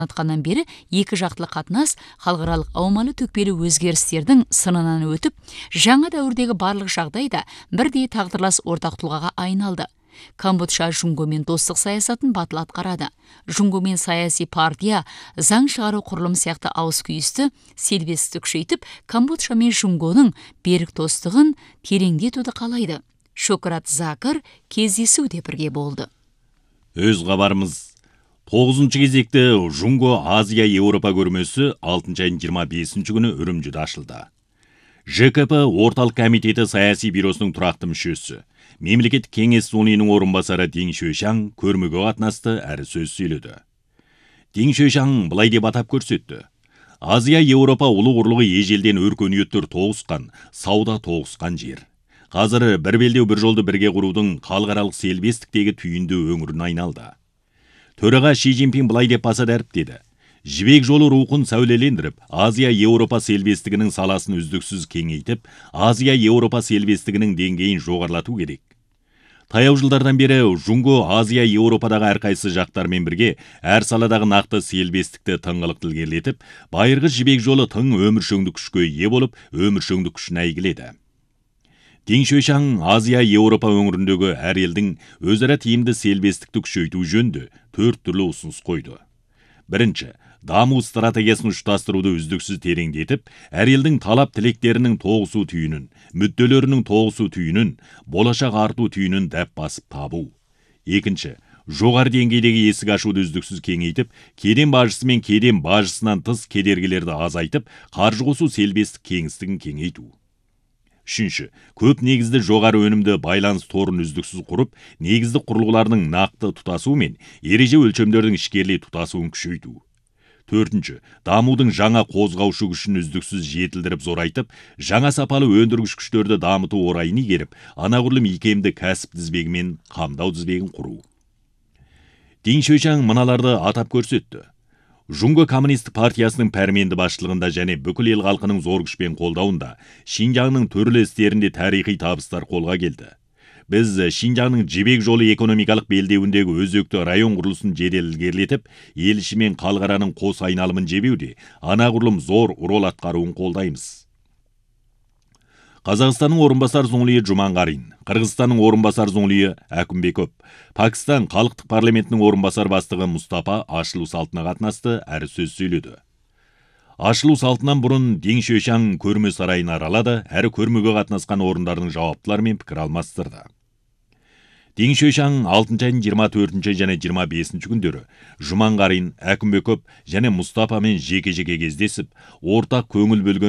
атқаннан бері екі жақтылы қатынас халықаралық аумалы төкпелі өзгерістердің сынынан өтіп, жаңа дәуірдегі барлық жағдайда бірдей тағдырлас ортақ тұлғаға айналды. Камбоджа Жунгомен достық саясатын батыл атқарады. Жунгомен саяси партия, заң шығару құрылым сияқты ауыз күйісті сербестікті күшейтіп, Камбоджа мен Жунгоның берік достығын тереңдетуді қалайды. Шократ Закыр кездесуде бірге болды. Өз хабарымыз. 9-шы кезекті Жунго Азия Еуропа көрмесі 6 айының 25 күні Үрімжіде ашылды. ЖКП орталық комитеті саяси бюросының тұрақты мүшесі, мемлекеттік кеңес зонының орынбасары Дин Шуйшан көрмеге қатынасты әрі сөз сөйледі. Дин Шуйшан былай деп атап көрсетті. Азия Еуропа ұлы құрлығы ежелден өркениеттер тоғысқан, сауда тоғысқан жер. Қазір бір белдеу бір жолды бірге құрудың халықаралық сербестіктегі түйінді өңірін айналды. Төраға Ши Цзиньпин былай деп баса дәріптеді. Жібек жолы рухын сәулелендіріп, Азия Еуропа сербестігінің саласын үздіксіз кеңейтіп, Азия Еуропа сербестігінің деңгейін жоғарлату керек. Таяу жылдардан бері Жунго Азия Еуропадағы әрқайсы жақтармен бірге әр саладағы нақты сербестікті тыңғылықты ілгерілетіп, байырғы жібек жолы тың өміршеңдік күшке ие болып, өміршеңдік күшін әйгіледі. Дин Шуйшан Азия Еуропа өңіріндегі әр елдің өзара тиімді сербестікті күшейту жөнді 4 түрлі ұсыныс қойды. Бірінші, даму стратегиясын ұштастыруды үздіксіз тереңдетіп, әр елдің талап тілектерінің тоғысу түйінін, мүдделерінің тоғысу түйінін, болашақ арту түйінін дәп басып табу. Екінші, жоғары деңгейдегі есік ашуды үздіксіз кеңейтіп, кеден бажысы мен кеден бажысынан тыс кедергілерді азайтып, қаржы қосу сербестік кеңістігін кеңейту. Үшінші, көп негізді жоғары өнімді байланыс торын үздіксіз құрып, негізді құрылғыларының нақты тұтасуы мен ереже өлшемдердің ішкерлей тұтасуын күшейту. Төртінші, дамудың жаңа қозғаушы күшін үздіксіз жетілдіріп зорайтып, жаңа сапалы өндіргіш күштерді дамыту орайын игеріп, анағұрлым икемді кәсіп тізбегімен қамдау тізбегін құру. Дин Шуйшан мыналарды атап көрсетті. Жунго коммунистік партиясының пәрменді басшылығында және бүкіл ел халқының зор күшпен қолдауында Шинжаңның түрлі істерінде тарихи табыстар қолға келді. Біз Шинжаңның жібек жолы экономикалық белдеуіндегі өзекті район құрылысын жедел ілгерілетіп, ел іші мен халықараның қос айналымын жебеуде анағұрлым зор рол атқаруын қолдаймыз. Қазақстанның орынбасар зоңлиы Жуманғарин, Қырғызстанның орынбасар зоңлиы Әкімбеков, Пакистан халықтық парламентінің орынбасар бастығы Мұстапа ашылу салтына қатынасты әрі сөз сөйледі. Ашылу салтынан бұрын Дин Шуйшан көрме сарайын аралады, әрі көрмеге қатынасқан орындардың жауаптыларымен пікір алмастырды. Дин Шуйшан 6 айының 24 және 25 күндері Жуманғарин, Әкімбеков және Мұстапамен жеке-жеке кездесіп, ортақ көңіл бөлген